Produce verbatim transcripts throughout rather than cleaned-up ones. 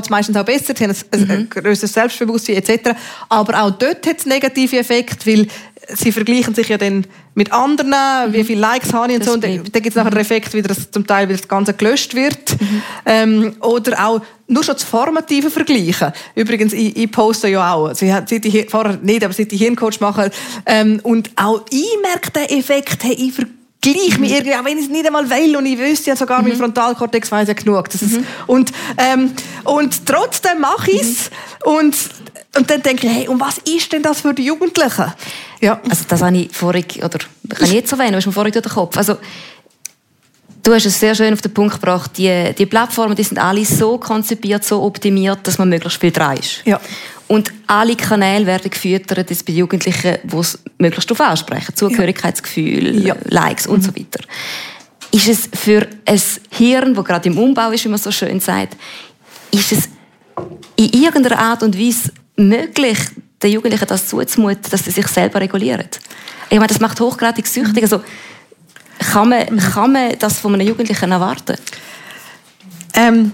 es meistens auch besser, sie haben ein, mhm. ein grösseres Selbstbewusstsein et cetera. Aber auch dort hat es negative Effekte, weil sie vergleichen sich ja dann mit anderen, mhm. wie viele Likes habe ich und so. Und dann gibt es nachher den Effekt, wieder, dass zum Teil wieder das Ganze gelöscht wird. Mhm. Ähm, oder auch nur schon das formative Vergleichen. Übrigens, ich, ich poste ja auch. Sie hat seit ich vorher nicht, aber seit ich Hirncoach mache. Ähm, und auch ich merke den Effekt, hey, ich vergleiche mich irgendwie, auch wenn ich es nicht einmal will und ich wüsste ja sogar, mhm. mein Frontalkortex weiss ja genug. Das ist, mhm. und, ähm, und trotzdem mache ich es. Mhm. Und, und dann denke ich, hey, und was ist denn das für die Jugendlichen? Ja. Also das habe ich vorhin, oder kann ich jetzt erwähnen, was mir vorhin durch den Kopf. Also, du hast es sehr schön auf den Punkt gebracht, die, die Plattformen, die sind alle so konzipiert, so optimiert, dass man möglichst viel dran ist. Ja. Und alle Kanäle werden gefüttert bei Jugendlichen, die es möglichst darauf ansprechen. Zugehörigkeitsgefühl, ja. Likes und mhm. so weiter. Ist es für ein Hirn, das gerade im Umbau ist, wie man so schön sagt, ist es in irgendeiner Art und Weise möglich, den Jugendlichen das zuzumuten, dass sie sich selber regulieren? Ich meine, das macht hochgradig süchtig. Also, kann man, mhm. kann man das von einem Jugendlichen erwarten? Ähm,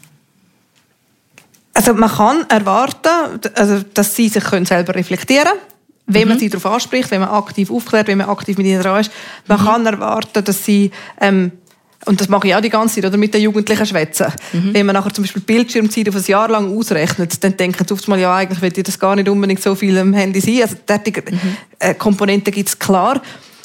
also man kann erwarten, also, dass sie sich selber reflektieren können, wenn man mhm. sie darauf anspricht, wenn man aktiv aufklärt, wenn man aktiv mit ihnen dran ist. Man mhm. kann erwarten, dass sie... Ähm, und das mache ich auch die ganze Zeit, oder mit den Jugendlichen schwätzen. Mhm. Wenn man nachher zum Beispiel Bildschirmzeit auf ein Jahr lang ausrechnet, dann denken sie oft mal, ja, eigentlich will ich das gar nicht unbedingt so viel am Handy sein. Also derartige mhm. äh, Komponenten gibt es klar.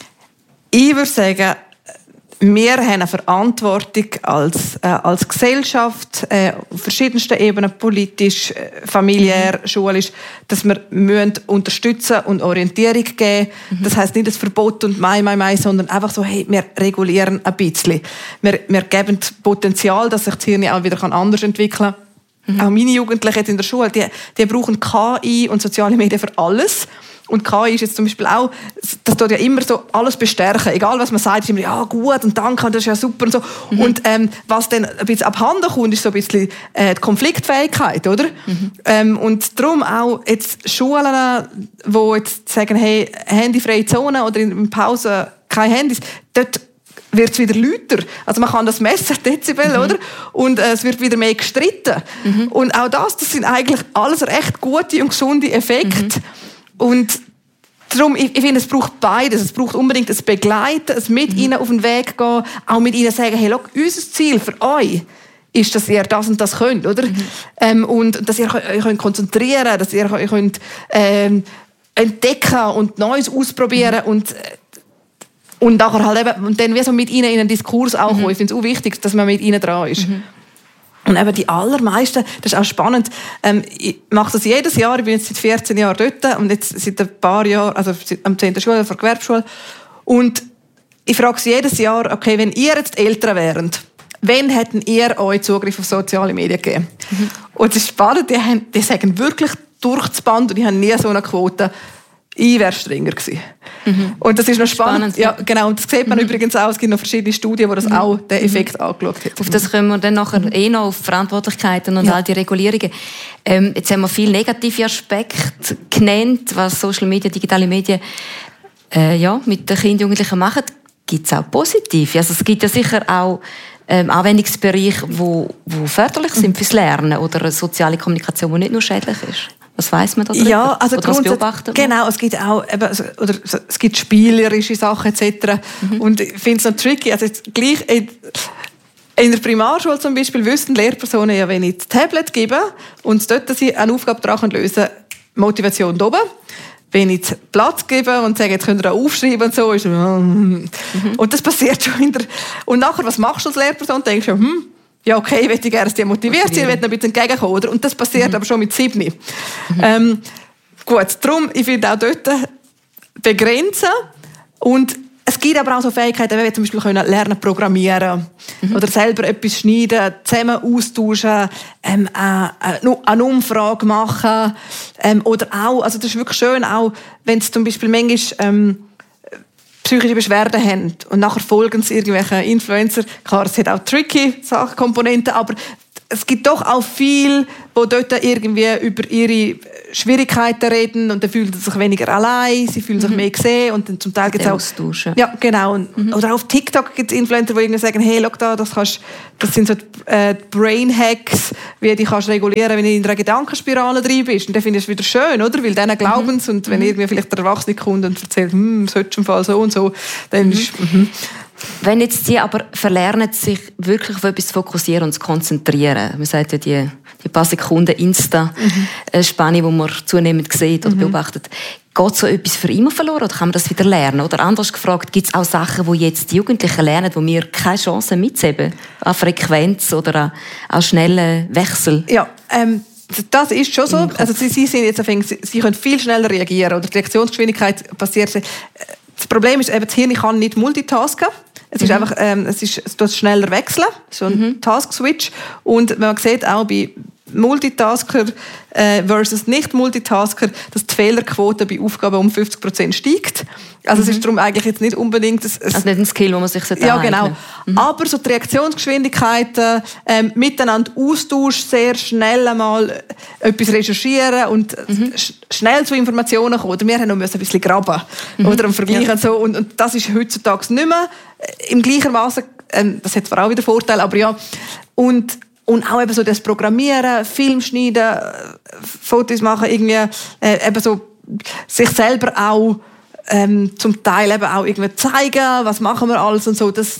Ich würde sagen, wir haben eine Verantwortung als, äh, als Gesellschaft, äh, auf verschiedensten Ebenen, politisch, äh, familiär, mhm. schulisch, dass wir müssen unterstützen und Orientierung geben. Mhm. Das heisst nicht das Verbot und Mai, Mai, Mai, sondern einfach so, hey, wir regulieren ein bisschen. Wir, wir geben Potenzial, dass sich das Hirn auch wieder anders entwickeln kann. Mhm. Auch meine Jugendlichen jetzt in der Schule, die, die brauchen K I und soziale Medien für alles. Und K I ist jetzt zum Beispiel auch, das tut ja immer so alles bestärken. Egal, was man sagt, ist immer, ja, gut und danke, das ist ja super und so. Mhm. Und ähm, was dann ein bisschen abhanden kommt, ist so ein bisschen äh, die Konfliktfähigkeit, oder? Mhm. Ähm, und darum auch jetzt Schulen, die jetzt sagen, hey, handyfreie Zone oder in Pause keine Handys, dort wird es wieder lauter. Also man kann das messen, Dezibel, mhm. oder? Und äh, es wird wieder mehr gestritten. Mhm. Und auch das, das sind eigentlich alles recht gute und gesunde Effekte. Mhm. Und darum, ich, ich finde, es braucht beides. Es braucht unbedingt ein Begleiten, ein mit mhm. ihnen auf den Weg gehen, auch mit ihnen sagen, hey, look, unser Ziel für euch ist, dass ihr das und das könnt, oder? Mhm. Ähm, und dass ihr euch könnt konzentrieren, dass ihr euch könnt, ähm, entdecken und Neues ausprobieren mhm. und und nachher halt eben, und dann wie so mit ihnen in einen Diskurs auch mhm. kommen. Ich finde es auch wichtig, dass man mit ihnen dran ist. Mhm. Und eben die allermeisten, das ist auch spannend, ähm, ich mache das jedes Jahr, ich bin jetzt seit vierzehn Jahren dort und jetzt seit ein paar Jahren, also am zehnten Schule, vor der Gewerbeschule. Und ich frage sie jedes Jahr, okay, wenn ihr jetzt Eltern wäret, wann hätten ihr euch Zugriff auf soziale Medien gegeben? Mhm. Und es ist spannend, die, haben, die sagen wirklich durch das Band und die haben nie so eine Quote, ich wäre strenger gewesen. Mhm. Und das ist noch spannend. spannend ja. ja, genau. Und das sieht man mhm. übrigens auch. Es gibt noch verschiedene Studien, die das mhm. auch den Effekt mhm. angeschaut haben. Auf das kommen wir dann nachher mhm. eh noch auf Verantwortlichkeiten und ja. all die Regulierungen. Ähm, jetzt haben wir viele negative Aspekte genannt, was Social Media, digitale Medien äh, ja, mit den Kindern und Jugendlichen machen. Gibt es auch positive? Also es gibt ja sicher auch ähm, Anwendungsbereiche, die wo, wo förderlich sind mhm. fürs Lernen oder eine soziale Kommunikation, die nicht nur schädlich ist. Was weiss man darüber? Ja, also oder was beobachtet man? Genau, es gibt auch eben, oder es gibt spielerische Sachen et cetera. Mhm. Und ich finde es noch tricky. Also jetzt gleich in, in der Primarschule zum Beispiel wissen Lehrpersonen ja, wenn ich das Tablet gebe und dort sie eine Aufgabe daran lösen können, Motivation da oben. Wenn ich Platz gebe und sage, jetzt könnt ihr auch aufschreiben und so, ist mhm. und das passiert schon in der... Und nachher, was machst du als Lehrperson? Denkst du, hm, ja, okay, ich möchte gerne, dass die motiviert sind, ich möchte noch ein bisschen entgegenkommen. Oder? Und das passiert mhm. aber schon mit sieben. Mhm. Ähm, gut, darum, ich finde auch dort begrenzen. Und es gibt aber auch so Fähigkeiten, wie wir zum Beispiel können lernen programmieren mhm. oder selber etwas schneiden, zusammen austauschen, ähm, äh, eine Umfrage machen. Ähm, oder auch, also das ist wirklich schön, auch wenn es zum Beispiel manchmal... Ähm, psychische Beschwerden haben und nachher folgen sie irgendwelchen Influencer. Klar, es hat auch tricky Komponenten, aber es gibt doch auch viel, wo dort irgendwie über ihre Schwierigkeiten reden und dann fühlen sie sich weniger allein, sie fühlen sich mhm. mehr gesehen und dann zum Teil gibt es auch Austausch, ja. ja genau und, mhm. oder auf TikTok gibt es Influencer, die irgendwie sagen, hey, schau da, das kannst, das sind so äh, Brain Hacks, wie die kannst regulieren, wenn du in einer Gedankenspirale drin bist. Und dann finde ich es wieder schön, oder? Weil denen glauben sie mhm. und wenn mhm. irgendwie vielleicht der Erwachsene kommt und erzählt, hm, das ist im Fall so und so, dann mhm. ist mhm. Wenn jetzt die aber verlernen, sich wirklich auf etwas zu fokussieren und zu konzentrieren, man sagt ja die, die paar Sekunden Insta-Spanne, mhm. die man zunehmend sieht oder mhm. beobachtet, geht so etwas für immer verloren oder kann man das wieder lernen? Oder anders gefragt, gibt es auch Sachen, die jetzt die Jugendlichen lernen, wo wir keine Chance mitzuheben, an Frequenz oder an, an schnellen Wechsel? Ja, ähm das ist schon so. Also sie, sie, sind jetzt, sie, sie können viel schneller reagieren oder die Reaktionsgeschwindigkeit passiert. Das Problem ist, eben, das Hirn kann nicht multitasken. Es ist mhm. einfach, ähm, es ist, es tut schneller wechseln, so ein mhm. Task-Switch. Und man sieht auch bei Multitasker äh, versus Nicht-Multitasker, dass die Fehlerquote bei Aufgaben um fünfzig Prozent steigt. Also mhm. es ist darum eigentlich jetzt nicht unbedingt... Ein, ein also nicht ein Skill, wo man sich ja, genau. Mhm. Aber so die Reaktionsgeschwindigkeiten, ähm, miteinander Austausch, sehr schnell einmal etwas recherchieren und mhm. sch- schnell zu Informationen kommen. Oder wir haben noch ein bisschen graben mhm. oder vergleichen. Ja. So. Und, und das ist heutzutage nicht mehr im gleichen Maße. Ähm, das hat zwar auch wieder Vorteile, aber ja. Und Und auch eben so das Programmieren, Film schneiden, Fotos machen, irgendwie äh, eben so sich selber auch ähm, zum Teil eben auch irgendwie zeigen, was machen wir alles und so. Das,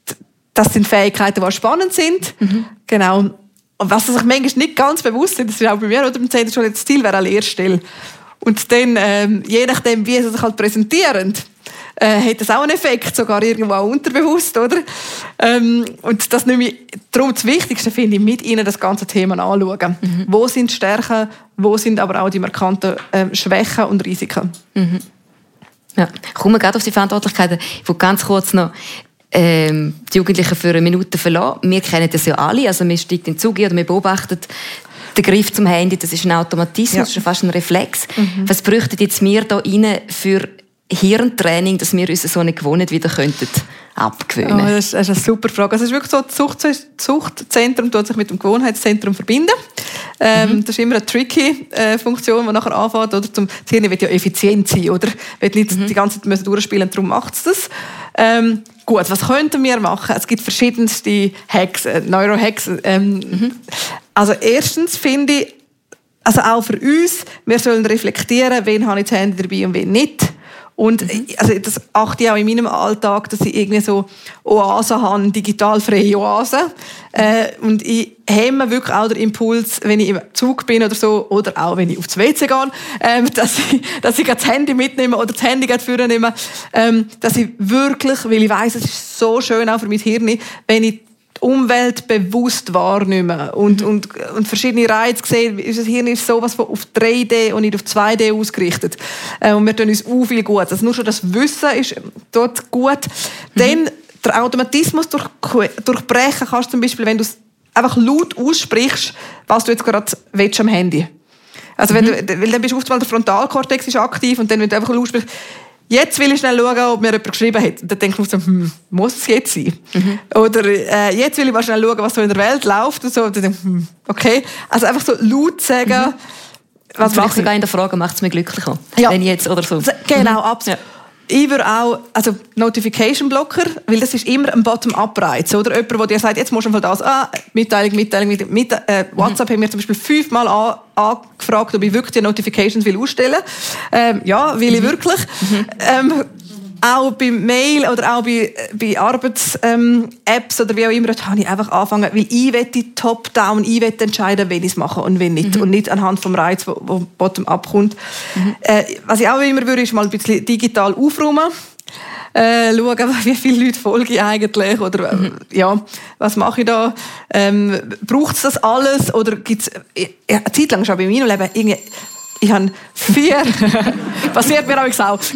das sind Fähigkeiten, die spannend sind. Mhm. Genau. Und was sich manchmal nicht ganz bewusst ist, das ist auch bei mir oder beim Zentrumschule, das Ziel wäre eine Lehrstelle. Und dann, ähm, je nachdem, wie sie sich halt präsentieren, Äh, hat das auch einen Effekt, sogar irgendwo auch unterbewusst, oder? Ähm, und das nehme ich, darum das Wichtigste finde ich, mit ihnen das ganze Thema anschauen. Mhm. Wo sind die Stärken, wo sind aber auch die markanten äh, Schwächen und Risiken. Mhm. Ja, kommen wir gerade auf die Verantwortlichkeiten. Ich will ganz kurz noch ähm, die Jugendlichen für eine Minute verlassen. Wir kennen das ja alle, also man steigt in den Zug oder man beobachtet den Griff zum Handy, das ist ein Automatismus, ja. Das ist fast ein Reflex. Mhm. Was bräuchten jetzt wir da rein für Hirntraining, dass wir uns so eine Gewohnheit wieder könnten abgewöhnen? Oh, das ist eine super Frage. Also es ist wirklich so, das Sucht, Suchtzentrum tut sich mit dem Gewohnheitszentrum verbinden. Ähm, mhm. Das ist immer eine tricky äh, Funktion, die nachher anfängt. Oder zum, das Hirn will ja effizient sein, oder? Will nicht mhm. die ganze Zeit durchspielen, darum macht es das. Ähm, gut, was könnten wir machen? Es gibt verschiedenste Hacks, äh, Neurohacks. Ähm, mhm. Also erstens finde ich, also auch für uns, wir sollen reflektieren, wen habe ich das Handy dabei und wen nicht. Und mhm. also das achte ich auch in meinem Alltag, dass ich irgendwie so Oasen habe, digitalfreie Oasen. Äh, und ich hemme wirklich auch den Impuls, wenn ich im Zug bin oder so, oder auch wenn ich aufs W C gehe, ähm, dass ich, dass ich das Handy mitnehme oder das Handy vornehme. Ähm, dass ich wirklich, weil ich weiss, es ist so schön auch für mein Hirn, wenn ich die Umwelt bewusst wahrnehmen und, mhm. und, und verschiedene Reize sehen. Unser Hirn ist sowas von auf drei D und nicht auf zwei D ausgerichtet. Äh, und wir tun uns auch viel gut. Also nur schon das Wissen ist dort gut. Mhm. Dann der Automatismus durch, durchbrechen kannst du zum Beispiel, wenn du es einfach laut aussprichst, was du jetzt gerade willst am Handy. Also wenn mhm. du, weil dann bist du oftmals der Frontalkortex ist aktiv und dann, wenn du einfach laut sprichst, jetzt will ich schnell schauen, ob mir jemand geschrieben hat. Und dann denke ich mir so, hm, muss es jetzt sein? Mhm. Oder äh, jetzt will ich mal schnell schauen, was so in der Welt läuft. Und so. Und dann denke ich, hm, okay. Also einfach so laut sagen, mhm. was mache ich? Sogar in der Frage, macht es mich glücklicher? Ja. Wenn jetzt oder so. Genau, mhm. absolut. Ja. Ich würde auch, also Notification-Blocker, weil das ist immer ein Bottom-up-Reiz, oder? Jemand, der dir sagt, jetzt musst du einfach das, ah, Mitteilung, Mitteilung, Mitteilung, Mitteilung. Äh, WhatsApp mhm. haben wir zum Beispiel fünfmal an, angefragt, ob ich wirklich die Notifications will ausstellen will. Ähm, ja, will ich mhm. wirklich. Mhm. Ähm, auch bei Mail oder auch bei, bei Arbeits-Apps ähm, oder wie auch immer, da habe ich einfach angefangen, weil ich will top-down, ich will entscheiden, wenn ich es mache und wenn nicht. Mhm. Und nicht anhand vom Reiz, wo, wo bottom-up kommt. Mhm. Äh, was ich auch immer würde, ist mal ein bisschen digital aufräumen. Äh, schauen, wie viele Leute folge ich eigentlich oder mhm. ja, was mache ich da? Ähm, braucht es das alles oder gibt es ja, eine Zeit lang schon bei meinem Leben irgendwie, ich habe vier passiert mir auch auch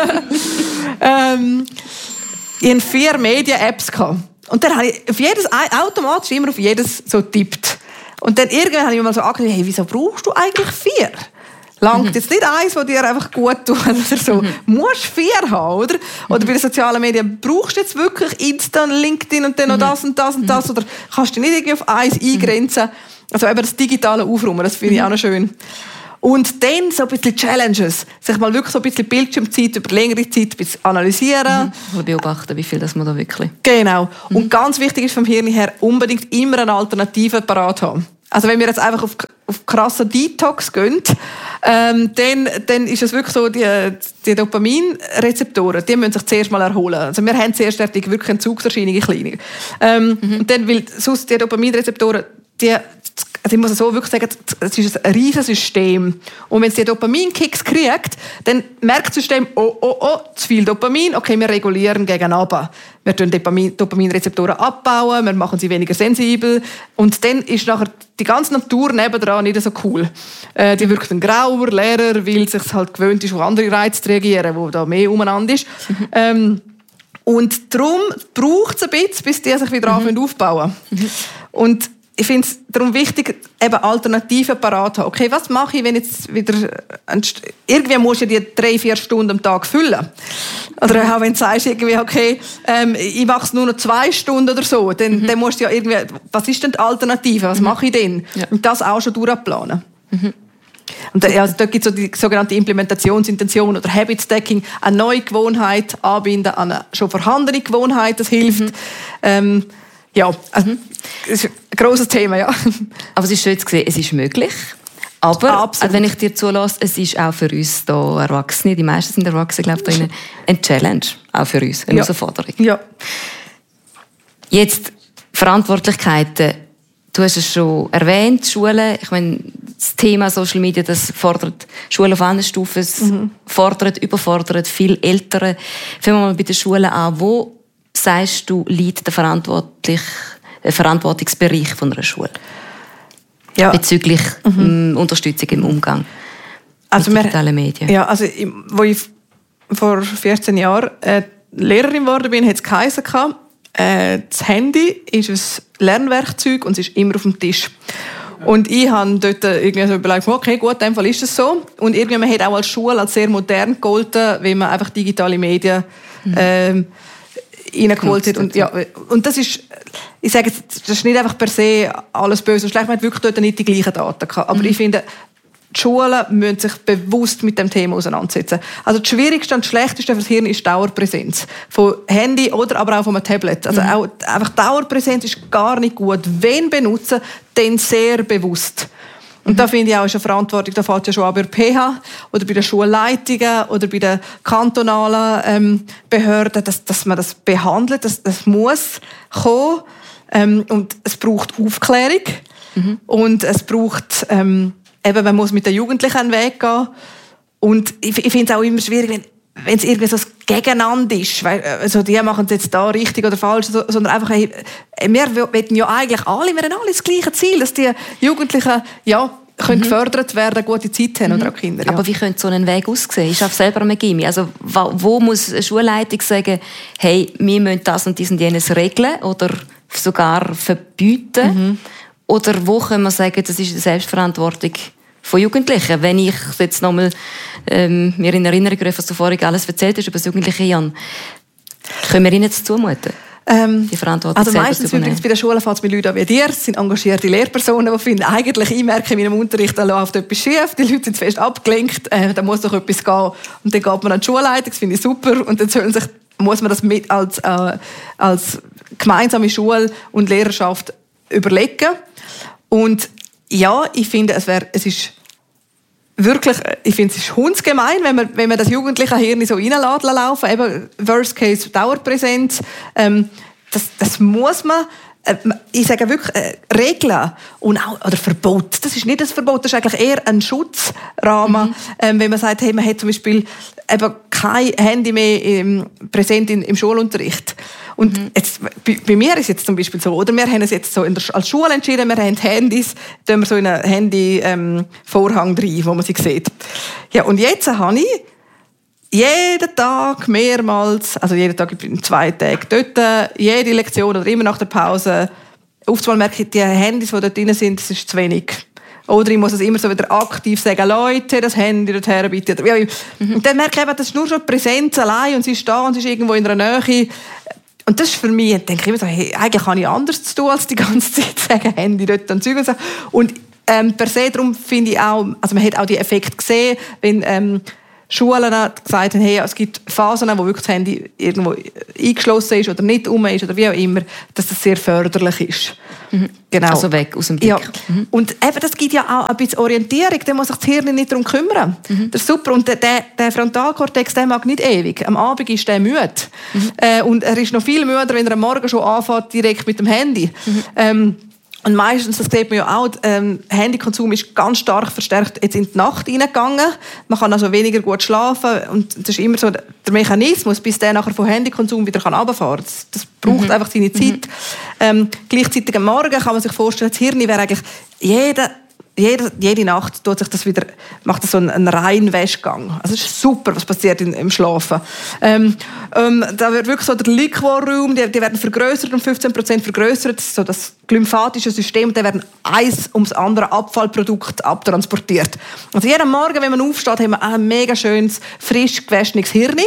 ähm, ich habe vier Medien-Apps gehabt und dann habe ich auf jedes automatisch immer auf jedes so tippt und dann irgendwann habe ich mir mal so angedacht, hey, wieso brauchst du eigentlich vier? Langt jetzt nicht eins, das dir einfach gut tut oder so. Mhm. Musst vier haben, oder? Oder mhm. bei den sozialen Medien brauchst du jetzt wirklich Insta, LinkedIn und dann noch das und das und das. Mhm. Oder kannst du dich nicht irgendwie auf eins eingrenzen. Also eben das digitale Aufräumen, das finde ich mhm. auch noch schön. Und dann so ein bisschen Challenges. Sich mal wirklich so ein bisschen Bildschirmzeit über längere Zeit ein bisschen analysieren. Mhm. Beobachten, wie viel das man da wirklich... Genau. Mhm. Und ganz wichtig ist vom Hirn her, unbedingt immer eine Alternative parat haben. Also wenn wir jetzt einfach auf, auf krassen Detox gehen, ähm, dann, dann ist es wirklich so, die, die Dopaminrezeptoren, die müssen sich zuerst mal erholen. Also wir haben zuerst wirklich Entzugserscheinungen kleiner. Ähm, mhm. Und dann, weil sonst die Dopaminrezeptoren, die, also ich muss so wirklich sagen, es ist ein riesiges System. Und wenn es die Dopaminkicks kriegt, dann merkt das System, oh, oh, oh, zu viel Dopamin, okay, wir regulieren gegen runter. Wir tun Dopamin, Dopaminrezeptoren abbauen, wir machen sie weniger sensibel. Und dann ist nachher die ganze Natur nebendran nicht so cool. Äh, die wirkt dann grauer, leerer, weil es sich halt gewöhnt ist, auf andere Reize zu reagieren, wo da mehr umeinander ist. Mhm. Ähm, und darum braucht es ein bisschen, bis die sich wieder mhm. aufbauen. Mhm. Und ich finde es darum wichtig, eben Alternativen parat haben. Okay, was mache ich, wenn jetzt wieder... St- irgendwie musst du die drei, vier Stunden am Tag füllen. Oder auch wenn du sagst, irgendwie, okay, ähm, ich mache es nur noch zwei Stunden oder so, dann, mhm. dann musst du ja irgendwie... Was ist denn die Alternative? Was mhm. mache ich denn? Ja. Und das auch schon durchplanen. Mhm. Und da, also, da gibt es so die sogenannte Implementationsintention oder Habit Stacking, eine neue Gewohnheit anbinden an eine schon vorhandene Gewohnheit, das hilft. Mhm. Ähm, Ja, also, das ist ein grosses Thema, ja. Aber es ist schön zu sehen, es ist möglich. Aber, Absolut. Wenn ich dir zulasse, es ist auch für uns hier Erwachsene, die meisten sind Erwachsene, glaube ich, da eine Challenge, auch für uns, eine ja. Herausforderung. Ja. Jetzt, Verantwortlichkeiten. Du hast es schon erwähnt, Schulen. Ich meine, das Thema Social Media, das fordert Schulen auf allen Stufen, mhm. fordert, überfordert viele Eltern. Fangen wir mal bei den Schulen an. Wo sagst du, liegt der verantwortlich, äh, Verantwortungsbereich von einer Schule? Ja. Bezüglich mhm. äh, Unterstützung im Umgang also mit digitalen Medien. Ja, also, wo ich vor vierzehn Jahren äh, Lehrerin geworden bin, hat es geheißen, äh, das Handy ist ein Lernwerkzeug und es ist immer auf dem Tisch. Und ich habe dort irgendwie so überlegt, okay, gut, in dem Fall ist es so. Und irgendwie, man hat auch als Schule als sehr modern gegolten, weil man einfach digitale Medien mhm. äh, reingeholt hat. Und, ja, und das ist, ich sage, das ist nicht einfach per se alles böse und schlecht, man hat wirklich dort nicht die gleichen Daten gehabt. Aber mhm. ich finde, die Schulen müssen sich bewusst mit dem Thema auseinandersetzen. Also das Schwierigste und das Schlechteste für das Hirn ist Dauerpräsenz. Von Handy oder aber auch von einem Tablet. Also mhm. auch, einfach Dauerpräsenz ist gar nicht gut. Wenn benutzen, dann sehr bewusst. Und mhm. da finde ich auch, ist eine Verantwortung, da fällt ja schon an bei der P H oder bei den Schulleitungen oder bei den kantonalen ähm, Behörden, dass, dass man das behandelt, das, das muss kommen. Ähm, und es braucht Aufklärung mhm. und es braucht, ähm, eben, man muss mit den Jugendlichen einen Weg gehen. Und ich, ich finde es auch immer schwierig, wenn wenn es irgendwie so ein Gegeneinander ist, weil, also die machen es jetzt da richtig oder falsch, sondern einfach, hey, wir wollen ja eigentlich alle, wir haben alle das gleiche Ziel, dass die Jugendlichen, ja, können mhm. gefördert werden, gute Zeit haben, mhm. oder auch Kinder. Ja. Aber wie könnte so ein Weg aussehen? Ich arbeite selber am Gimmi. Also, wo muss eine Schulleitung sagen, hey, wir müssen das und dies und jenes regeln oder sogar verbieten? Mhm. Oder wo können wir sagen, das ist eine Selbstverantwortung von Jugendlichen? Wenn ich jetzt nochmal ähm, mir in Erinnerung rufe, was du vorhin alles erzählt hast über das jugendliche Jan, können wir ihnen das zumuten? Ähm, die Verantwortung also meistens übrigens bei den Schulen fällt es mit Leuten an wie dir. Es sind engagierte Lehrpersonen, die finden, eigentlich, ich merke in meinem Unterricht, da läuft etwas schief, die Leute sind zu fest abgelenkt, äh, da muss doch etwas gehen. Und dann geht man an die Schulleitung, das finde ich super, und dann sollen sich, muss man das mit als, äh, als gemeinsame Schule und Lehrerschaft überlegen. Und ja, ich finde, es, wär, es ist wirklich, ich finde, es ist hundsgemein, wenn man, wenn man das jugendliche Hirn so reinlässt laufen, eben Worst Case Dauerpräsenz, ähm, das, das muss man, äh, ich sage wirklich, äh, Regeln und auch, oder Verbot, das ist nicht ein Verbot, das ist eigentlich eher ein Schutzrahmen, mhm. ähm, wenn man sagt, hey, man hat zum Beispiel eben kein Handy mehr ähm, präsent in, im Schulunterricht. Und mhm. jetzt, bei, bei mir ist es jetzt zum Beispiel so, oder wir haben es jetzt so in der, als Schule entschieden, wir haben Handys, da haben wir so einen Handy-Vorhang ähm, drin, wo man sie sieht. Ja, und jetzt habe ich jeden Tag mehrmals, also jeden Tag, ich bin zwei Tage dort, jede Lektion oder immer nach der Pause, oftmals merke ich, die Handys, die dort drin sind, das ist zu wenig. Oder ich muss es immer so wieder aktiv sagen, Leute, das Handy dorthin bitte. Mhm. Und dann merke ich eben, das ist nur schon die Präsenz allein und sie ist da und sie ist irgendwo in einer Nähe. Und das ist für mich, denke ich immer so, hey, eigentlich habe ich anderes zu tun, als die ganze Zeit sagen, Handy dort und Zeug und so. Und ähm, per se, darum finde ich auch, also man hat auch die Effekte gesehen, wenn ähm, Schulen gesagt haben, hey, es gibt Phasen, wo wirklich das Handy irgendwo eingeschlossen ist oder nicht um ist oder wie auch immer, dass das sehr förderlich ist. Mhm. Genau. Also weg aus dem Blick. Ja. Mhm. Und eben, das gibt ja auch ein bisschen Orientierung, da muss sich das Hirn nicht darum kümmern. Mhm. Das ist super. Und der, der Frontalkortex, der mag nicht ewig. Am Abend ist der müde. Mhm. Äh, und er ist noch viel müder, wenn er am Morgen schon anfängt, direkt mit dem Handy. Mhm. Ähm, Und meistens, das sieht man ja auch, ähm, Handykonsum ist ganz stark verstärkt jetzt in die Nacht hineingegangen. Man kann also weniger gut schlafen. Und das ist immer so der Mechanismus, bis der nachher vom Handykonsum wieder runterfahren kann. Das, das braucht mhm. einfach seine Zeit. Mhm. Ähm, gleichzeitig am Morgen kann man sich vorstellen, das Hirn wäre eigentlich jeder Jede, jede Nacht tut sich das wieder, macht das so einen, einen Reinwäschgang. Also es ist super, was passiert in, im Schlafen. Ähm, ähm, da wird wirklich so der Liquorraum, die, die werden vergrößert, um fünfzehn Prozent vergrößert, so das lymphatische System, da werden eins ums andere Abfallprodukt abtransportiert. Also jeden Morgen, wenn man aufsteht, haben wir ein mega schönes, frisch gewaschenes Hirn.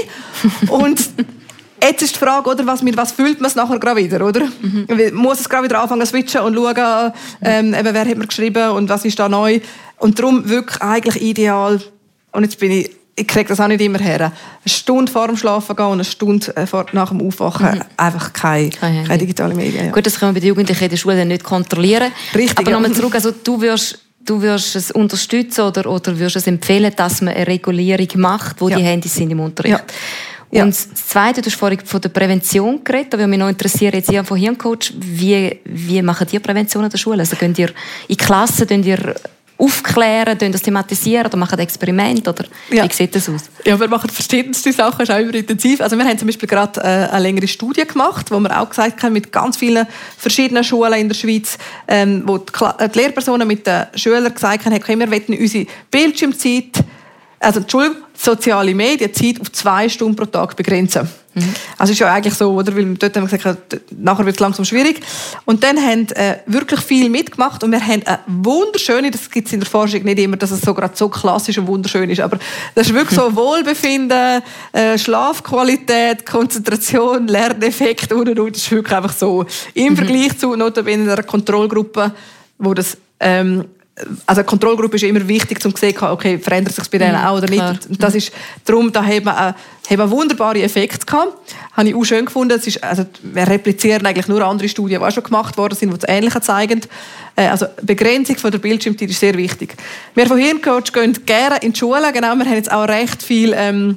Und jetzt ist die Frage, oder, was, mit was fühlt man es nachher gerade wieder, oder? Mhm. Muss es gerade wieder anfangen zu switchen und schauen, ähm, eben, wer hat mir geschrieben und was ist da neu. Und darum wirklich eigentlich ideal, und jetzt bin ich, ich kriege das auch nicht immer her, eine Stunde vor dem Schlafen gehen und eine Stunde vor, nach dem Aufwachen mhm. einfach keine, keine, keine digitale Medien. Ja. Gut, das kann man bei den Jugendlichen in der Schule nicht kontrollieren. Richtig, aber ja. nochmal zurück, also du wirst Du würdest es unterstützen oder, oder würdest es empfehlen, dass man eine Regulierung macht, wo ja. die Handys sind im Unterricht. Ja. Ja. Und das Zweite, du hast vorhin von der Prävention geredet, da würde mich noch interessieren, jetzt ihr von Hirncoach, wie, wie macht ihr Prävention an der Schule? Also könnt ihr in Klassen, könnt ihr aufklären, könnt ihr das thematisieren oder macht Experimente oder ja. wie sieht das aus? Ja, wir machen verschiedenste Sachen, das ist auch immer intensiv. Also wir haben zum Beispiel gerade äh, eine längere Studie gemacht, wo wir auch gesagt haben, mit ganz vielen verschiedenen Schulen in der Schweiz, ähm, wo die, Kla- die Lehrpersonen mit den Schülern gesagt haben, hey, wir wollen unsere Bildschirmzeit, also Entschuldigung, soziale Medienzeit auf zwei Stunden pro Tag begrenzen. Mhm. Also ist ja eigentlich so, oder? Weil dort haben wir gesagt, nachher wird es langsam schwierig. Und dann haben äh, wirklich viel mitgemacht und wir haben eine wunderschöne, das gibt es in der Forschung nicht immer, dass es so gerade so klassisch und wunderschön ist, aber das ist wirklich so Wohlbefinden, äh, Schlafqualität, Konzentration, Lerneffekt und und und. Das ist wirklich einfach so. Im mhm. Vergleich zu notabene einer Kontrollgruppe, wo das ähm, also die Kontrollgruppe ist immer wichtig, um zu sehen, okay, verändert sich bei denen auch oder nicht. Und das ist darum, da haben wir, haben wir wunderbare Effekte gehabt. Habe ich auch schön gefunden. Es ist, also, wir replizieren eigentlich nur andere Studien, die auch schon gemacht worden sind, die das Ähnliche zeigen. Also Begrenzung von der Bildschirmzeit ist sehr wichtig. Wir von Hirncoach gehen gerne in die Schule. Genau, wir haben jetzt auch recht viel ähm,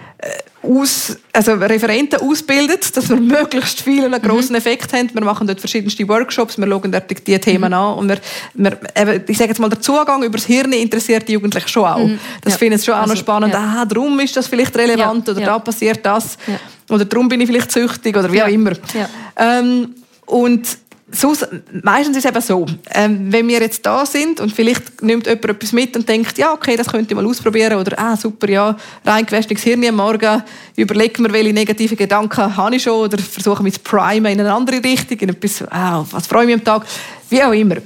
aus, also Referenten ausbildet, dass wir möglichst viel einen grossen mhm. Effekt haben. Wir machen dort verschiedenste Workshops, wir schauen dort die Themen mhm. an und wir, wir, eben, ich sage jetzt mal, der Zugang über das Hirn interessiert die Jugendlichen schon auch. Mhm. Das ja. finden sie schon auch also, noch spannend. Ja. Ah, darum ist das vielleicht relevant ja. oder ja. da passiert das ja. oder darum bin ich vielleicht süchtig oder wie ja. auch immer. Ja. Ähm, und sonst, meistens ist es eben so, ähm, wenn wir jetzt da sind und vielleicht nimmt jemand etwas mit und denkt, ja, okay, das könnte ich mal ausprobieren oder ah, super, ja, reingewaschenes Hirn am Morgen, überlege mir, welche negativen Gedanken habe ich schon oder versuche mich zu primen in eine andere Richtung, in etwas, ah, was freue ich mich am Tag, wie auch immer. Die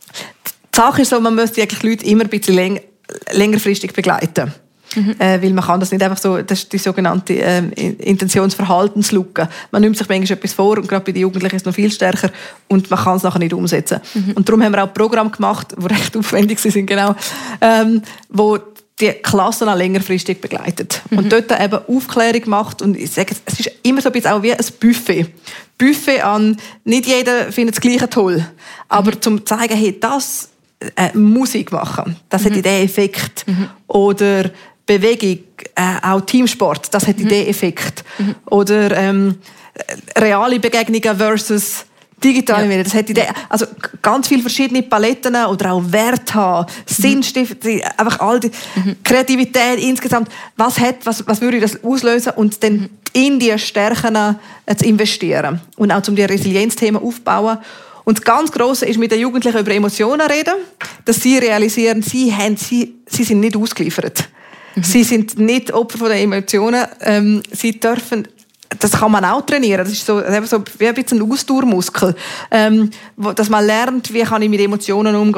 Sache ist so, man müsste eigentlich Leute immer ein bisschen läng- längerfristig begleiten. Mhm. Äh, weil man kann das nicht einfach so, das ist die sogenannte ähm, Intentionsverhaltenslücke. Man nimmt sich manchmal etwas vor und gerade bei den Jugendlichen ist es noch viel stärker und man kann es nachher nicht umsetzen. Mhm. Und darum haben wir auch Programme gemacht, die recht aufwendig sind, genau, ähm, wo die Klassen auch längerfristig begleitet. Mhm. Und dort eben Aufklärung macht und ich sage, es ist immer so ein bisschen auch wie ein Buffet. Buffet an, nicht jeder findet das Gleiche toll, aber mhm. zum zeigen, hey, das äh, Musik machen, das mhm. hat den Effekt. Mhm. Oder Bewegung, äh, auch Teamsport, das hat mhm. den Effekt. Mhm. Oder ähm, reale Begegnungen versus digitale Medien, ja. das hat Idee. Also ganz viele verschiedene Paletten oder auch Wert haben, mhm. Sinnstiftung, einfach all die mhm. Kreativität insgesamt. Was hat, was, was würde das auslösen und dann mhm. in die Stärken äh, zu investieren und auch um die Resilienzthemen aufbauen. Und das ganz Grosse ist, mit den Jugendlichen über Emotionen reden, dass sie realisieren, sie, haben, sie, sie sind nicht ausgeliefert. Mhm. Sie sind nicht Opfer von den Emotionen. Ähm, sie dürfen, das kann man auch trainieren. Das ist so, so wie ein bisschen ein Ausdauermuskel. Ähm, wo, dass man lernt, wie kann ich mit Emotionen umgehen.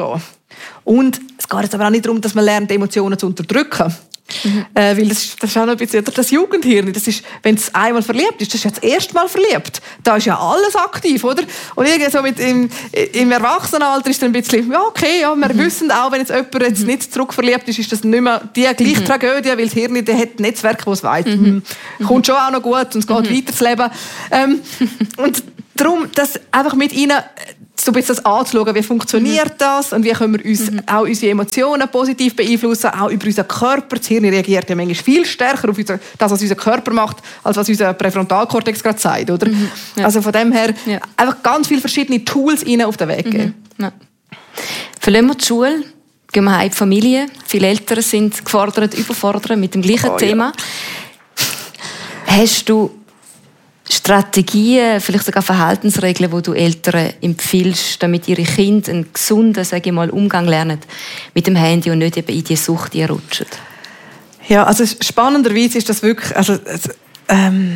Und es geht jetzt aber auch nicht darum, dass man lernt, Emotionen zu unterdrücken. Mhm. Äh, weil das ist, das ist auch noch ein bisschen das Jugendhirn. Das ist, wenn es einmal verliebt ist, das ist ja das erste Mal verliebt. Da ist ja alles aktiv, oder? Und irgendwie so mit im, im Erwachsenenalter ist dann ein bisschen, ja okay, ja, wir mhm. wissen auch, wenn jetzt jemand jetzt mhm. nicht zurückverliebt ist, ist das nicht mehr die gleiche mhm. Tragödie, weil das Hirn der hat ein Netzwerk, das es weiss. Mhm. Mhm. Kommt schon auch noch gut und es geht mhm. weiter das Leben. Ähm, und darum, das einfach mit ihnen so ein bisschen das anzuschauen, wie funktioniert mhm. das und wie können wir uns mhm. auch unsere Emotionen positiv beeinflussen, auch über unseren Körper. Das Hirn reagiert ja manchmal viel stärker auf das, was unser Körper macht, als was unser Präfrontalkortex gerade sagt. Oder? Mhm. Ja. Also von dem her ja. einfach ganz viele verschiedene Tools ihnen auf den Weg geben. Mhm. Ja. Verlassen wir die Schule, gehen wir heim in die Familie. Viele Eltern sind gefordert, überfordert mit dem gleichen oh, Thema. Ja. Hast du Strategien, vielleicht sogar Verhaltensregeln, die du Eltern empfiehlst, damit ihre Kinder einen gesunden, sage ich mal, Umgang lernen mit dem Handy und nicht eben in die Sucht rutschen? Ja, also spannenderweise ist das wirklich, also ähm,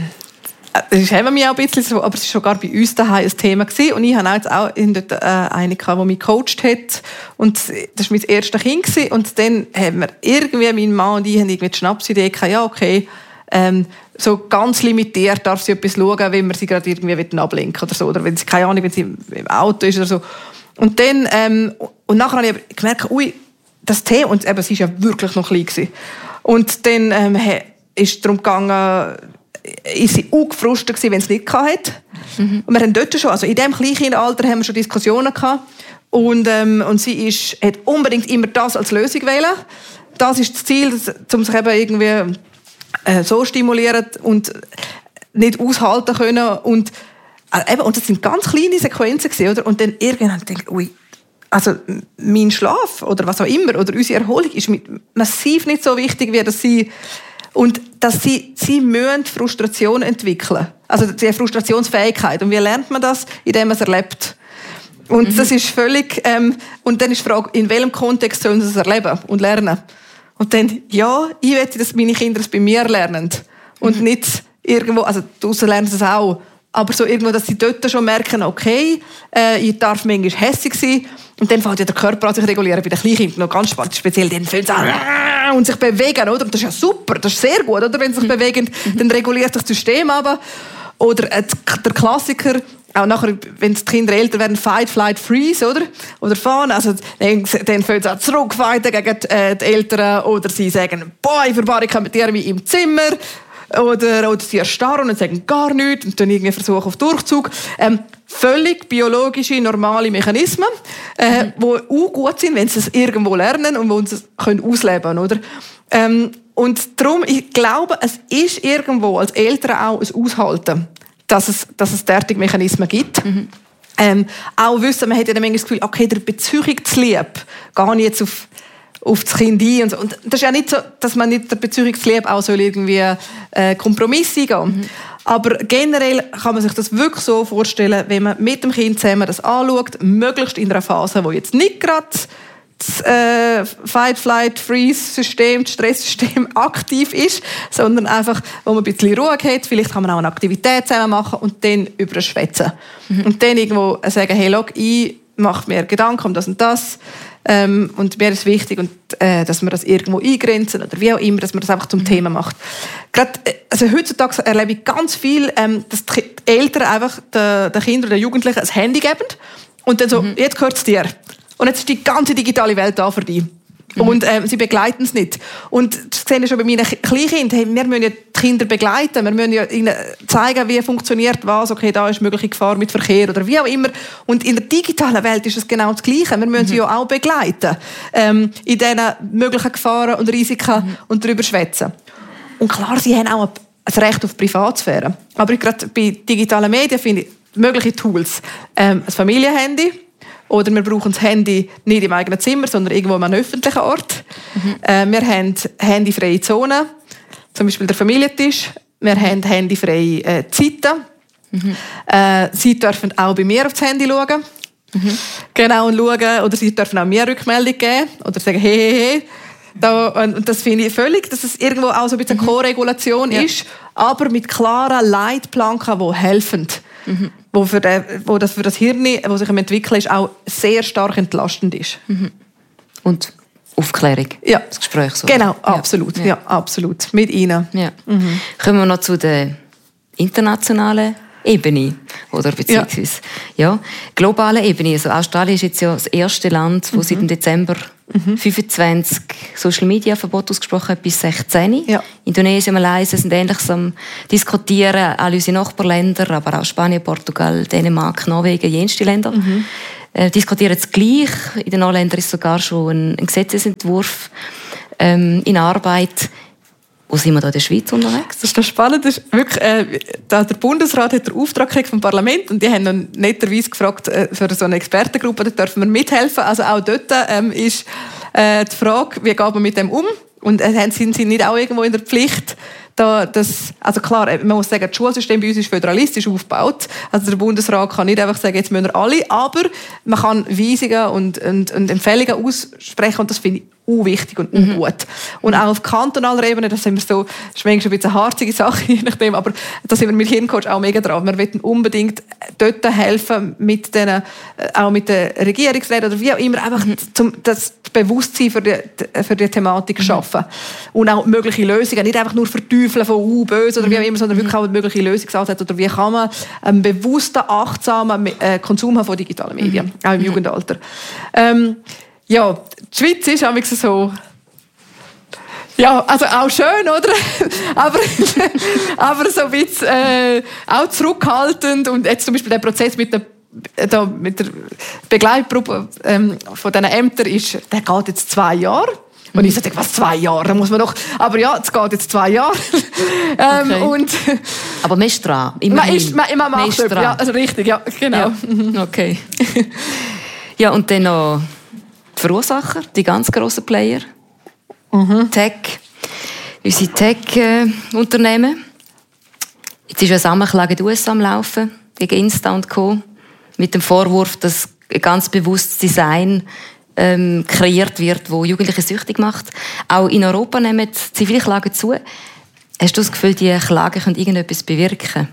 das haben wir mich auch ein bisschen so, aber es war sogar bei uns daheim ein Thema gewesen. Und ich hatte auch jetzt auch dort, äh, eine, die mich gecoacht hat. Und das war mein erstes Kind gewesen. Und dann haben wir irgendwie, mein Mann und ich, haben irgendwie die Schnapsidee gehabt, ja okay, ähm, so ganz limitiert darf sie etwas schauen, wenn man sie gerade irgendwie ablenken oder so, oder wenn sie, keine Ahnung, wenn sie im Auto ist oder so. Und dann, ähm, und nachher habe ich gemerkt, ui, das Thema, und eben, sie war ja wirklich noch klein gewesen. Und dann ähm, ist es darum gegangen, ist sie auch gefrustet gewesen, wenn sie es nicht hatte. Mhm. Und wir haben dort schon, also in diesem Kleinkindalter haben wir schon Diskussionen gehabt. Und, ähm, und sie ist, hat unbedingt immer das als Lösung wählen. Das ist das Ziel, um sich eben irgendwie so stimulieren und nicht aushalten können. Und, äh, eben, und das sind ganz kleine Sequenzen gewesen, oder? Und dann irgendwann denke ich, ui, also mein Schlaf oder was auch immer, oder unsere Erholung ist massiv nicht so wichtig, wie dass sie, und dass sie, sie müssen Frustration entwickeln. Also die Frustrationsfähigkeit. Und wie lernt man das? Indem man es erlebt. Und mhm. das ist völlig, ähm, und dann ist die Frage, in welchem Kontext sollen sie es erleben und lernen? Und dann, ja, ich möchte, dass meine Kinder es bei mir lernen. Und mhm. nicht irgendwo, also draussen lernen sie es auch, aber so irgendwo, dass sie dort schon merken, okay, äh, ich darf manchmal hässig sein. Und dann fängt ja der Körper an sich regulieren. Bei den Kleinkindern noch ganz spannend, speziell, dann fängt es an und sich bewegen, oder? Und das ist ja super, das ist sehr gut, oder? Wenn sie sich mhm. bewegen, dann reguliert sich das System aber. Oder äh, der Klassiker, auch nachher, wenn die Kinder älter werden, Fight, Flight, Freeze, oder? Oder fahren, also dann, dann fangen sie auch zurückfighten gegen die, äh, die Eltern, oder sie sagen, boah, ich verbarrikadiere mich im Zimmer, oder, oder sie erstarren und sagen gar nichts und dann irgendwie versuchen auf Durchzug. Ähm, völlig biologische, normale Mechanismen, äh, mhm. die auch gut sind, wenn sie es irgendwo lernen und wo sie es können ausleben können, oder? Ähm, und darum, ich glaube, es ist irgendwo als Eltern auch ein Aushalten, dass es, dass es derartige Mechanismen gibt. Mhm. Ähm, auch wissen, man hat ja dann manchmal das Gefühl, okay, der Beziehungslieb, gar nicht jetzt auf, auf das Kind ein. Und, so. Und das ist ja nicht so, dass man nicht der Beziehungslieb auch soll irgendwie äh, Kompromisse eingehen. Mhm. Aber generell kann man sich das wirklich so vorstellen, wenn man mit dem Kind zusammen das anschaut, möglichst in einer Phase, wo jetzt nicht gerade das äh, Fight-Flight-Freeze-System, das Stresssystem aktiv ist, sondern einfach, wo man ein bisschen Ruhe hat, vielleicht kann man auch eine Aktivität zusammen machen und dann über das schwätzen. Mhm. Und dann irgendwo sagen, hey, log, ich mache mir Gedanken um das und das ähm, und mir ist wichtig, und, äh, dass wir das irgendwo eingrenzen oder wie auch immer, dass man das einfach zum mhm. Thema macht. Gerade, also heutzutage erlebe ich ganz viel, ähm, dass die Eltern einfach den, den Kindern oder den Jugendlichen ein Handy geben und dann so, mhm. jetzt gehört es dir. Und jetzt ist die ganze digitale Welt da für dich. Mhm. Und ähm, sie begleiten es nicht. Und das sehe ich schon bei meinen Kleinkindern. Hey, wir müssen ja die Kinder begleiten. Wir müssen ja ihnen zeigen, wie funktioniert was. Okay, da ist mögliche Gefahr mit Verkehr oder wie auch immer. Und in der digitalen Welt ist es genau das Gleiche. Wir müssen mhm. sie ja auch begleiten. Ähm, in diesen möglichen Gefahren und Risiken mhm. und darüber schwätzen. Und klar, sie haben auch ein Recht auf Privatsphäre. Aber gerade bei digitalen Medien finde ich mögliche Tools. Ähm, ein Familienhandy. Oder wir brauchen das Handy nicht im eigenen Zimmer, sondern irgendwo an einem öffentlichen Ort. Mhm. Äh, wir haben handyfreie Zonen, zum Beispiel der Familientisch. Wir haben handyfreie äh, Zeiten. Mhm. Äh, sie dürfen auch bei mir aufs Handy schauen. Mhm. Genau, und schauen. Oder sie dürfen auch mir Rückmeldung geben. Oder sagen, hey, hey, hey. Da, und das finde ich völlig, dass es irgendwo auch so ein bisschen mhm. Co-Regulation ja. ist, aber mit klaren Leitplanken, die helfen. Mhm. Wo, für den, wo das für das Hirn, das sich am entwickeln ist, auch sehr stark entlastend ist. Mhm. Und Aufklärung. Ja. Das Gespräch so. Genau, absolut. Ja. ja, absolut. Mit Ihnen. Ja. Mhm. Kommen wir noch zu der internationalen Ebene, oder beziehungsweise ja. ja, globale Ebene. Also Australien ist jetzt ja das erste Land, das mhm. seit dem Dezember mhm. fünfundzwanzig Social Media Verbot ausgesprochen hat bis sechzehn. Ja. Indonesien, Malaysia sind ähnliches am diskutieren, alle unsere Nachbarländer, aber auch Spanien, Portugal, Dänemark, Norwegen, jenste Länder. Mhm. Äh, diskutieren es gleich. In den Ländern ist sogar schon ein, ein Gesetzesentwurf ähm, in Arbeit. Wo sind wir da in der Schweiz unterwegs? Das ist das Spannende. Ist wirklich, äh, der Bundesrat hat den Auftrag gekriegt vom Parlament und die haben dann netterweise gefragt, äh, für so eine Expertengruppe, da dürfen wir mithelfen. Also auch dort ähm, ist äh, die Frage, wie geht man mit dem um? Und äh, sind sie nicht auch irgendwo in der Pflicht, da das, also klar, man muss sagen, das Schulsystem bei uns ist föderalistisch aufgebaut. Also der Bundesrat kann nicht einfach sagen, jetzt müssen wir alle, aber man kann Weisungen und, und, und Empfehlungen aussprechen und das finde ich unwichtig und ungut. Mhm. Und auch auf kantonaler Ebene, das sind wir so, das ist manchmal ein bisschen eine harzige Sache, je nachdem, aber da sind wir mit Hirncoach auch mega dran. Wir wollen unbedingt dort helfen, mit den, auch mit den Regierungsräten oder wie auch immer, einfach mhm. zum, das Bewusstsein für die, für die Thematik mhm. schaffen. Und auch mögliche Lösungen, nicht einfach nur verteufeln von uh, böse oder wie auch immer, sondern wirklich auch mögliche Lösungsansätze oder wie kann man einen bewussten, achtsamen Konsum haben von digitalen Medien, mhm. auch im mhm. Jugendalter. Ähm, Ja, die Schweiz ist manchmal so, ja, also auch schön, oder? aber, aber so ein bisschen äh, auch zurückhaltend und jetzt zum Beispiel der Prozess mit der, da, mit der Begleitgruppe ähm, von diesen Ämtern ist, der geht jetzt zwei Jahre. Und ich sage, was, zwei Jahre? Da muss man doch, aber ja, es geht jetzt zwei Jahre. ähm, okay. und aber man ist dran. Man, ist, man, man macht es, ja, also richtig, ja, genau. Ja. Okay. Ja, und dann noch die Verursacher, die ganz grossen Player. Mhm. Tech, unsere Tech-Unternehmen. Jetzt ist eine Sammelklage in den U S A am Laufen, gegen Insta und Co. Mit dem Vorwurf, dass ein ganz bewusstes Design ähm, kreiert wird, das Jugendliche süchtig macht. Auch in Europa nehmen Zivilklagen zu. Hast du das Gefühl, diese Klagen können irgendetwas bewirken?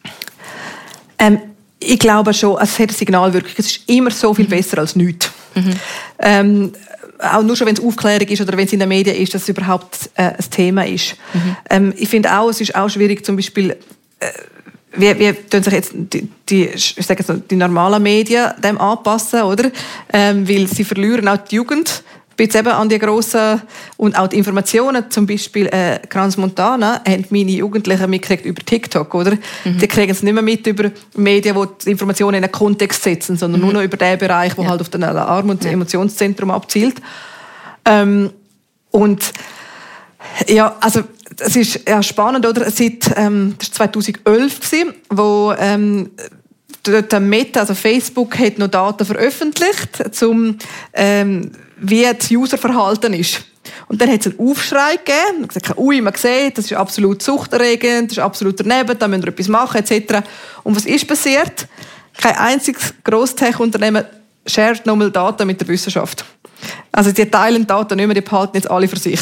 Ähm, ich glaube schon, es hat eine Signalwirkung. Es ist immer so viel mhm. besser als nichts. Mhm. Ähm, auch nur schon, wenn es Aufklärung ist oder wenn es in den Medien ist, dass es überhaupt äh, ein Thema ist. Mhm. Ähm, ich finde auch, es ist auch schwierig, zum Beispiel, äh, wie, wie tun sich jetzt die, die, ich sage jetzt, die normalen Medien dem anpassen, oder? Ähm, weil sie verlieren auch die Jugend jetzt eben an die grossen und auch die Informationen, zum Beispiel äh, Crans Montana, haben meine Jugendlichen mitgekriegt über TikTok, oder? Mhm. Die kriegen es nicht mehr mit über Medien, die die Informationen in einen Kontext setzen, sondern mhm. nur noch über den Bereich, der ja. halt auf den Alarm- und ja. Emotionszentrum abzielt. Ähm, und ja, also es ist ja spannend, oder? Seit ähm, das war zweitausendelf gewesen, wo ähm, dort Meta, also Facebook, hat noch Daten veröffentlicht, zum ähm, wie das Userverhalten ist. Und dann hat es einen Aufschrei gegeben. Und gesagt, ui, man sieht, das ist absolut suchterregend, das ist absolut daneben, da müssen wir etwas machen, et cetera. Und was ist passiert? Kein einziges Grosstech-Unternehmen shared nochmal Daten mit der Wissenschaft. Also die teilen Daten nicht mehr, die behalten jetzt alle für sich.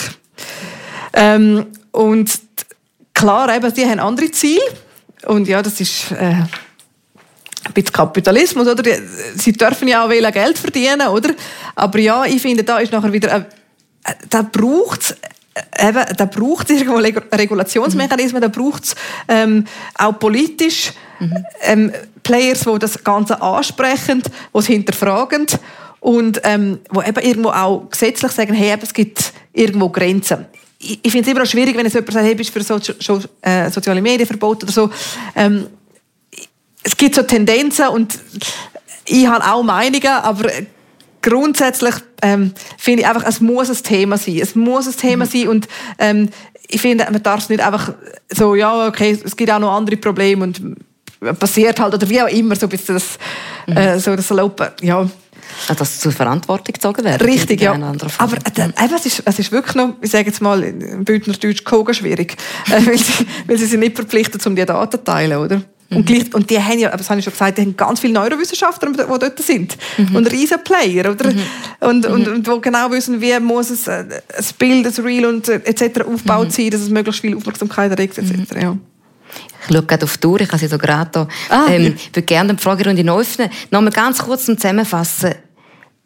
Ähm, und klar, eben, die haben andere Ziele. Und ja, das ist äh, ein bisschen Kapitalismus, oder? Sie dürfen ja auch Geld verdienen, oder? Aber ja, ich finde, da ist nachher wieder, äh, da braucht eben, da braucht es irgendwo Regulationsmechanismen, da braucht es ähm, auch politisch ähm, Players, die das Ganze ansprechen, die es hinterfragen und ähm, wo eben irgendwo auch gesetzlich sagen, hey, es gibt irgendwo Grenzen. Ich, ich finde es immer auch schwierig, wenn jetzt jemand sagt, hey, bist du für so, so, äh, soziale Medienverbot oder so. Ähm, es gibt so Tendenzen und ich habe auch Meinungen, aber grundsätzlich ähm, finde ich einfach, es muss ein Thema sein. Es muss ein Thema mhm. sein und ähm, ich finde, man darf es nicht einfach so, ja, okay, es gibt auch noch andere Probleme und passiert halt, oder wie auch immer, so ein bisschen das, mhm. äh, so das Salope, ja. Dass zur Verantwortung gezogen werden. Richtig, ja. Aber äh, es, ist, es ist wirklich noch, ich sage jetzt mal, im Bündnerdeutsch Koga schwierig, äh, weil, sie, weil sie sind nicht verpflichtet, um die Daten zu teilen, oder? Mhm. Und, gleich, und die haben ja, das habe ich schon gesagt, die haben ganz viele Neurowissenschaftler, die dort sind. Mhm. Und riesen Player, oder? Mhm. Und, und, und die genau wissen, wie muss es ein Bild, ein Reel und et cetera aufgebaut mhm. sein, dass es möglichst viel Aufmerksamkeit erregt, et cetera. Ja. Ich schaue gerade auf die Uhr, ich habe sie so gerade da. Ah, ähm, ja. Ich würde gerne die Fragerunde öffnen. Nochmal ganz kurz zum Zusammenfassen.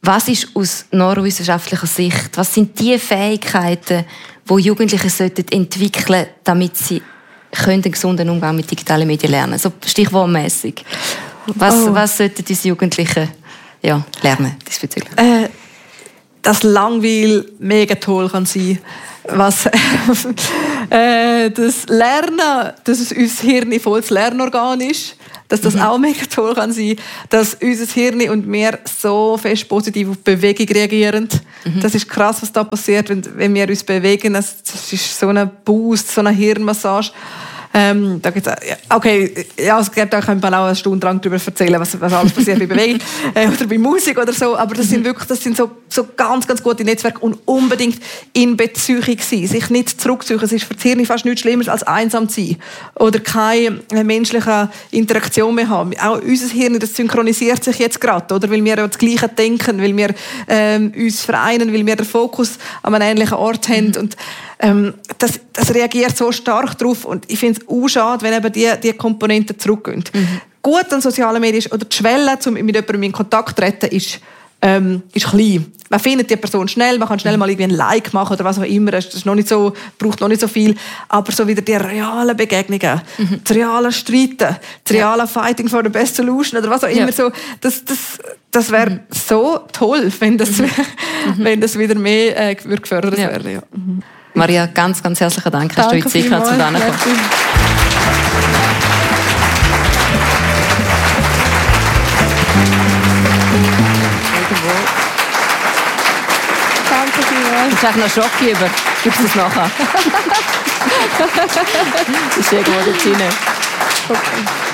Was ist aus neurowissenschaftlicher Sicht, was sind die Fähigkeiten, die Jugendliche sollten entwickeln, damit sie können einen gesunden Umgang mit digitalen Medien lernen? So stichwortmässig. Was, oh. was sollten diese Jugendlichen ja, lernen diesbezüglich? Äh, dass Langweil mega toll kann sein. Was äh, das Lernen, dass es unser Hirn volles Lernorgan ist, dass das mhm. auch mega toll kann sein, dass unser Hirn und wir so fest positiv auf Bewegung reagieren. Mhm. Das ist krass, was da passiert, wenn, wenn wir uns bewegen. Das ist so ein Boost, so eine Hirnmassage. Ähm, da gibt's, okay, ja, es gibt, da könnte man auch eine Stunde lang darüber erzählen, was, was alles passiert bei Bewegung äh, oder bei Musik oder so, aber das sind wirklich, das sind so, so ganz, ganz gute Netzwerke und unbedingt in Beziehung sein, sich nicht zurückziehen. Es ist für das Hirn fast nichts Schlimmeres als einsam zu sein oder keine menschliche Interaktion mehr haben. Auch unser Hirn, das synchronisiert sich jetzt gerade, oder, weil wir ja das Gleiche denken, weil wir ähm, uns vereinen, weil wir den Fokus an einem ähnlichen Ort haben mhm. und ähm, das, das reagiert so stark drauf und ich finde es auch schade, wenn eben die, die Komponenten zurückgehen. Mhm. Gut an sozialen Medien ist, oder die Schwelle, um mit jemandem in Kontakt zu treten, ist, ähm, ist klein. Man findet die Person schnell, man kann schnell mal irgendwie ein Like machen oder was auch immer. Das ist noch nicht so, braucht noch nicht so viel. Aber so wieder die realen Begegnungen, mhm. das reale Streiten, das reale ja. Fighting for the best solution oder was auch immer. Ja. So, das das, das wäre mhm. so toll, wenn das, mhm. wenn das wieder mehr äh, gefördert ja. wäre. Ja. Mhm. Maria, ganz, ganz herzlichen Dank. Hast Danke du heute Zeit zu kommen? Danke vielmals. Ich habe noch Schock über. Gibst du es nachher? Das ist sehr gut. Okay.